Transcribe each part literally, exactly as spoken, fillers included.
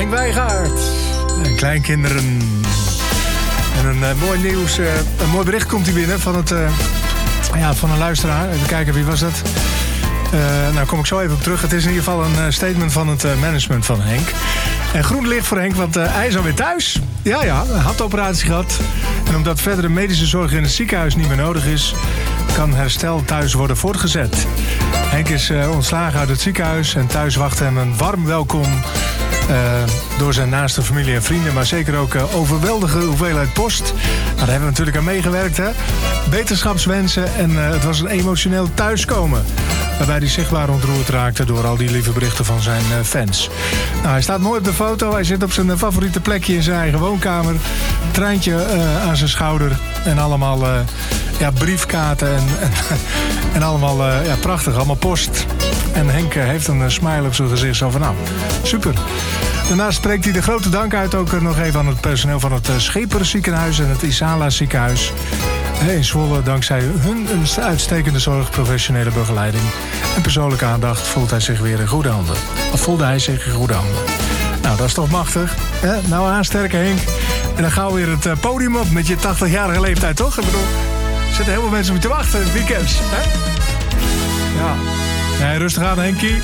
Henk Wijngaard. En kleinkinderen. En een uh, mooi nieuws, uh, een mooi bericht komt hier binnen van, het, uh, ja, van een luisteraar. Even kijken, wie was dat? Uh, nou, kom ik zo even op terug. Het is in ieder geval een uh, statement van het uh, management van Henk. En groen licht voor Henk, want uh, hij is alweer thuis. Ja, ja, een hartoperatie gehad. En omdat verdere medische zorg in het ziekenhuis niet meer nodig is, kan herstel thuis worden voortgezet. Henk is uh, ontslagen uit het ziekenhuis en thuis wacht hem een warm welkom uh, door zijn naaste familie en vrienden, maar zeker ook uh, overweldige hoeveelheid post. Nou, daar hebben we natuurlijk aan meegewerkt, hè. Beterschapswensen en uh, het was een emotioneel thuiskomen, waarbij hij zichtbaar ontroerd raakte door al die lieve berichten van zijn uh, fans. Nou, hij staat mooi op de foto. Hij zit op zijn uh, favoriete plekje in zijn eigen woonkamer. Treintje uh, aan zijn schouder. En allemaal uh, ja, briefkaarten. En, en, en allemaal uh, ja, prachtig. Allemaal post. En Henk uh, heeft een uh, smile op zijn gezicht. Zo van, nou, super. Daarnaast spreekt hij de grote dank uit ook uh, nog even aan het personeel van het uh, Scheperziekenhuis en het Isala ziekenhuis in Zwolle. Dankzij hun een uitstekende zorg, professionele begeleiding en persoonlijke aandacht voelt hij zich weer in goede handen. Of voelde hij zich in goede handen. Nou, dat is toch machtig. Hè? Nou aansterken, Henk. En dan gaan we weer het uh, podium op met je tachtigjarige leeftijd, toch? Ik bedoel, er zitten heel veel mensen op je te wachten in het weekend. Hè? Ja. Nee, rustig aan, Henkie.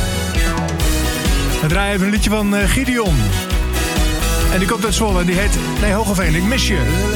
We draaien even een liedje van uh, Gideon. En die komt uit Zwolle en die heet... Nee, Hogeveen, ik mis je.